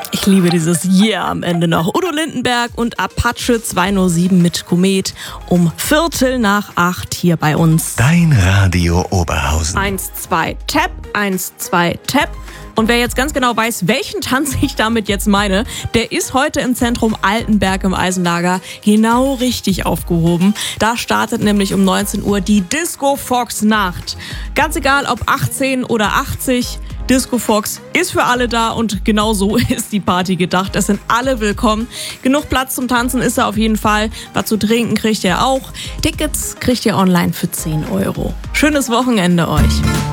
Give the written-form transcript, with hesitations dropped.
Ich liebe dieses Yeah am Ende noch. Udo Lindenberg und Apache 207 mit Komet um 7:45 hier bei uns. Dein Radio Oberhausen. 1, 2, Tap, 1, 2, Tap. Und wer jetzt ganz genau weiß, welchen Tanz ich damit jetzt meine, der ist heute im Zentrum Altenberg im Eisenlager genau richtig aufgehoben. Da startet nämlich um 19 Uhr die Disco Fox Nacht. Ganz egal, ob 18 oder 80, Disco Fox ist für alle da und genau so ist die Party gedacht. Es sind alle willkommen. Genug Platz zum Tanzen ist da auf jeden Fall. Was zu trinken kriegt ihr auch. Tickets kriegt ihr online für 10 Euro. Schönes Wochenende euch.